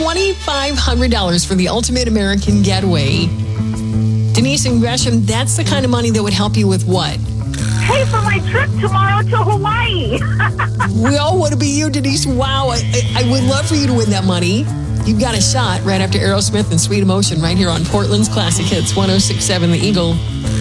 $2,500 for the ultimate American getaway. Denise and Gresham, that's the kind of money that would help you with what? Pay for my trip tomorrow to Hawaii. We all want to be you, Denise. Wow, I would love for you to win that money. You've got a shot right after Aerosmith and Sweet Emotion right here on Portland's Classic Hits 106.7 The Eagle.